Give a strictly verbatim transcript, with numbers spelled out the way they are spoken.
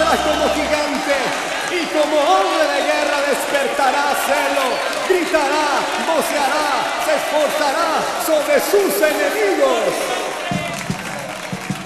levantará como gigante y como hombre de guerra despertará celo, gritará, voceará, se esforzará sobre sus enemigos.